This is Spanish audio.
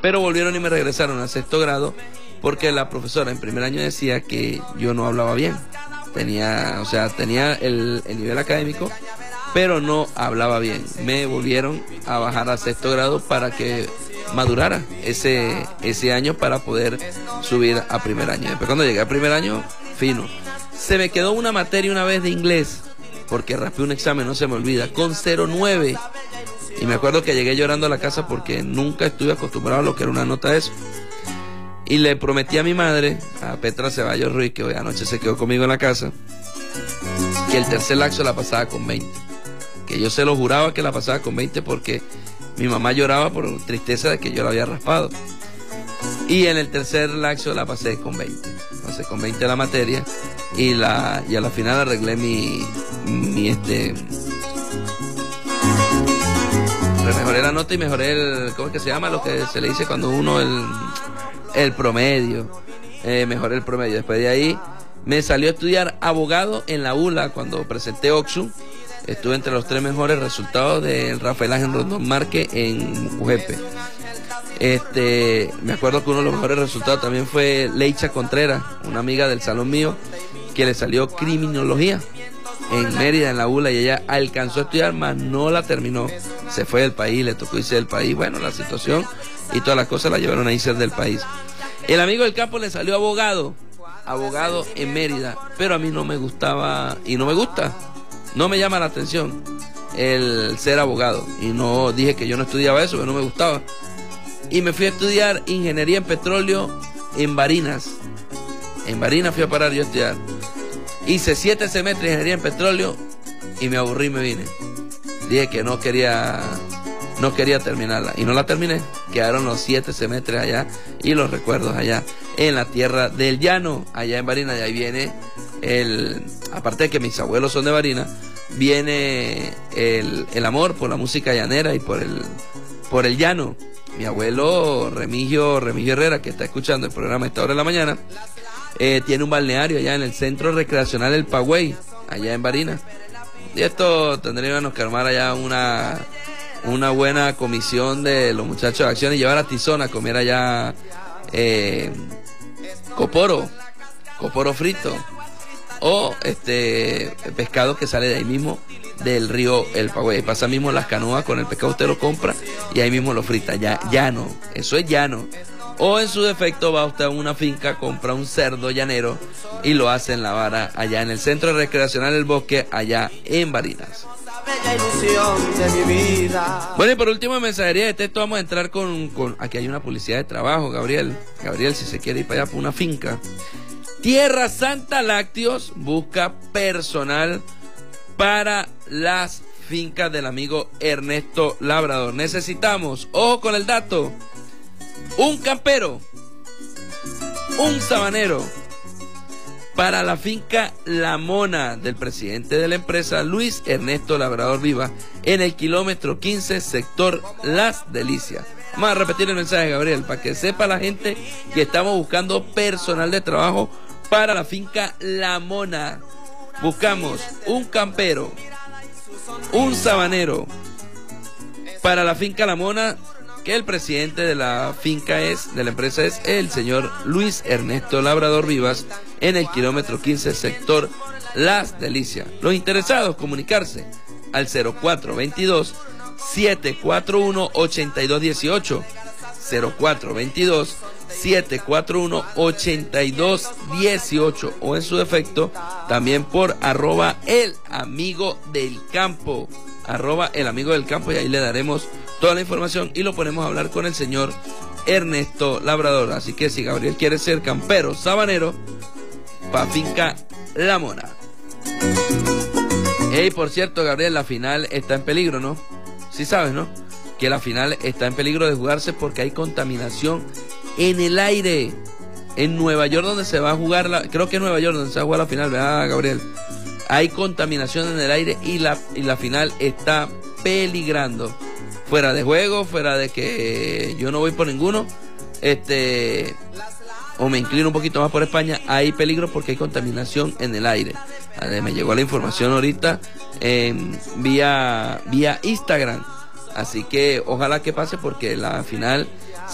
pero volvieron y me regresaron a sexto grado porque la profesora en primer año decía que yo no hablaba bien. Tenía el nivel académico, pero no hablaba bien. Me volvieron a bajar a sexto grado para que madurara ese año para poder subir a primer año. Después cuando llegué a primer año, fino. Se me quedó una materia una vez de inglés, porque raspé un examen, no se me olvida, con 0.9. Y me acuerdo que llegué llorando a la casa porque nunca estuve acostumbrado a lo que era una nota de eso. Y le prometí a mi madre, a Petra Ceballos Ruiz, que hoy anoche se quedó conmigo en la casa, que el tercer laxo la pasaba con 20. Que yo se lo juraba que la pasaba con 20 porque mi mamá lloraba por tristeza de que yo la había raspado. Y en el tercer laxo la pasé con 20. Pasé con 20 la materia y a la final arreglé mejoré la nota y mejoré ¿cómo es que se llama? Lo que se le dice cuando uno el promedio. Mejoré el promedio. Después de ahí me salió a estudiar abogado en la ULA cuando presenté OXU. Estuve entre los 3 mejores resultados del Rafael Ángel Rondón Márquez en Mucujepe. Me acuerdo que uno de los mejores resultados también fue Leicha Contreras, una amiga del salón mío, que le salió criminología en Mérida, en la ULA, y ella alcanzó a estudiar, mas no la terminó. Se fue del país, le tocó irse del país. Bueno, la situación y todas las cosas la llevaron a irse del país. El amigo del campo le salió abogado en Mérida, pero a mí no me gustaba y no me gusta. No me llama la atención el ser abogado. Y no dije que yo no estudiaba eso, que no me gustaba. Y me fui a estudiar ingeniería en petróleo en Barinas. En Barinas fui a parar yo a estudiar. Hice 7 semestres de ingeniería en petróleo y me aburrí y me vine. Dije que no quería terminarla. Y no la terminé. Quedaron los 7 semestres allá y los recuerdos allá en la tierra del llano, allá en Barinas. Y ahí viene aparte de que mis abuelos son de Barinas, viene el amor por la música llanera y por el llano. Mi abuelo Remigio Herrera, que está escuchando el programa a esta hora de la mañana, tiene un balneario allá en el Centro Recreacional El Pagüey, allá en Barinas. Y esto tendríamos que armar allá una buena comisión de los muchachos de acción y llevar a Tizón a comer allá coporo frito o pescado que sale de ahí mismo del río El Pagüey. Pasa mismo las canoas con el pescado, usted lo compra y ahí mismo lo frita. Llano, eso es llano. O en su defecto va usted a una finca, compra un cerdo llanero y lo hace en la vara allá en el Centro Recreacional El Bosque, allá en Barinas. Bueno, y por último en mensajería de texto vamos a entrar con aquí hay una publicidad de trabajo, Gabriel, si se quiere ir para allá por una finca. Tierra Santa Lácteos busca personal para las fincas del amigo Ernesto Labrador. Necesitamos, ojo con el dato, un campero, un sabanero para la finca La Mona del presidente de la empresa Luis Ernesto Labrador Vivas en el kilómetro 15, sector Las Delicias. Vamos a repetir el mensaje, Gabriel, para que sepa la gente que estamos buscando personal de trabajo para la finca La Mona. Buscamos un campero, un sabanero para la finca La Mona, que el presidente de la finca de la empresa es el señor Luis Ernesto Labrador Vivas, en el kilómetro 15, sector Las Delicias. Los interesados, comunicarse al 0422-741-8218, 0422-741-8218, o en su defecto también por @el amigo del campo, @el amigo del campo, y ahí le daremos toda la información y lo ponemos a hablar con el señor Ernesto Labrador. Así que si Gabriel quiere ser campero, sabanero, pa' finca La Mona. Hey, por cierto, Gabriel, la final está en peligro, ¿no? Sí sabes, ¿no? Que la final está en peligro de jugarse porque hay contaminación en el aire. En Nueva York, donde se va a jugar creo que en Nueva York donde se va a jugar la final, ¿verdad, Gabriel? Hay contaminación en el aire y la final está peligrando. Fuera de juego, fuera de que yo no voy por ninguno, o me inclino un poquito más por España, hay peligro porque hay contaminación en el aire. Me llegó la información ahorita vía Instagram, así que ojalá que pase porque la final